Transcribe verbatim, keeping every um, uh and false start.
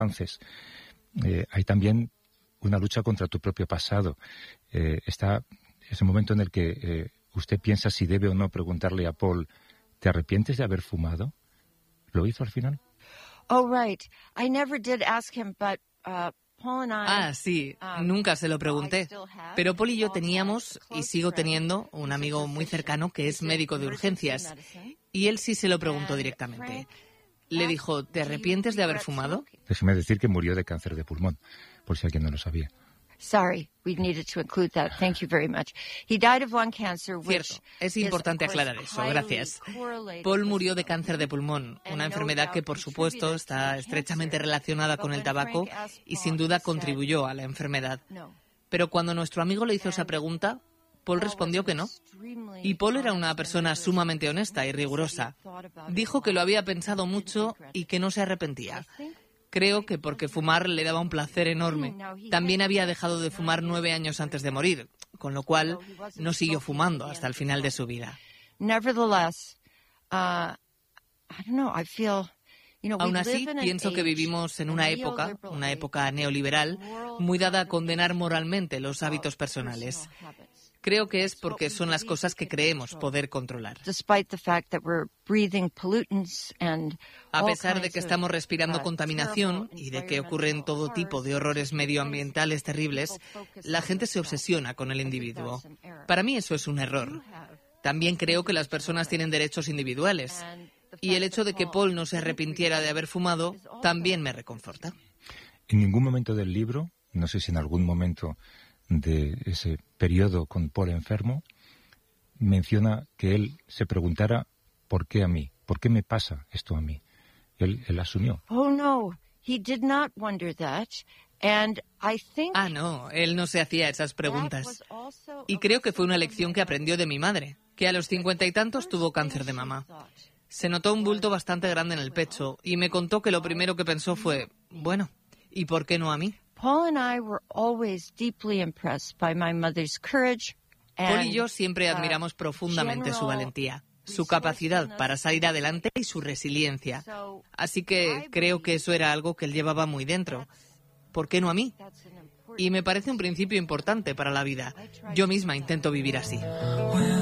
Entonces, eh, hay también una lucha contra tu propio pasado. Eh, está ese momento en el que eh, usted piensa si debe o no preguntarle a Paul, ¿te arrepientes de haber fumado? ¿Lo hizo al final? Oh, right. I never did ask him, but uh, Paul and I... Ah, sí, nunca se lo pregunté. Pero Paul y yo teníamos, y sigo teniendo, un amigo muy cercano que es médico de urgencias. Y él sí se lo preguntó directamente. Le dijo, ¿te arrepientes de haber fumado? Déjeme decir que murió de cáncer de pulmón, por si alguien no lo sabía. Sorry, we needed to include that. Thank you very much. He died of lung cancer, which Cierto, es importante aclarar eso, gracias. Paul murió de cáncer de pulmón, una enfermedad que, por supuesto, está estrechamente relacionada con el tabaco y sin duda contribuyó a la enfermedad. Pero cuando nuestro amigo le hizo esa pregunta, Paul respondió que no. Y Paul era una persona sumamente honesta y rigurosa. Dijo que lo había pensado mucho y que no se arrepentía. Creo que porque fumar le daba un placer enorme. También había dejado de fumar nueve años antes de morir, con lo cual no siguió fumando hasta el final de su vida. Nevertheless, uh, I don't know, I feel... Aún así, pienso que vivimos en una época, una época neoliberal, muy dada a condenar moralmente los hábitos personales. Creo que es porque son las cosas que creemos poder controlar. A pesar de que estamos respirando contaminación y de que ocurren todo tipo de horrores medioambientales terribles, la gente se obsesiona con el individuo. Para mí eso es un error. También creo que las personas tienen derechos individuales. Y el hecho de que Paul no se arrepintiera de haber fumado también me reconforta. En ningún momento del libro, no sé si en algún momento de ese periodo con Paul enfermo, menciona que él se preguntara ¿por qué a mí? ¿Por qué me pasa esto a mí? Él, él asumió. Oh, no, he did not wonder that. And I think ah, no, él no se hacía esas preguntas. Y creo que fue una lección que aprendió de mi madre, que a los cincuenta y tantos tuvo cáncer de mama. Se notó un bulto bastante grande en el pecho y me contó que lo primero que pensó fue, bueno, ¿y por qué no a mí? Paul and I were always deeply impressed by my mother's courage. Paul y yo siempre admiramos profundamente su valentía, su capacidad para salir adelante y su resiliencia. Así que creo que eso era algo que él llevaba muy dentro. ¿Por qué no a mí? Y me parece un principio importante para la vida. Yo misma intento vivir así.